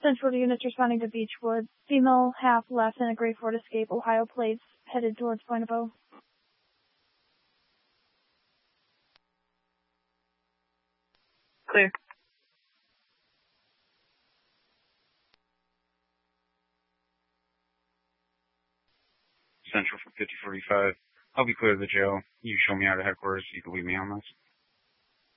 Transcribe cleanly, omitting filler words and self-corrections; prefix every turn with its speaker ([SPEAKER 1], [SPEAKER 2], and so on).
[SPEAKER 1] Central units responding to Beechwood. Female half left in a grade 4 escape. Ohio plates headed towards Point of Bow.
[SPEAKER 2] Clear.
[SPEAKER 3] Central for 5045. I'll be clear of the jail. You show me out of headquarters. You can leave me on this.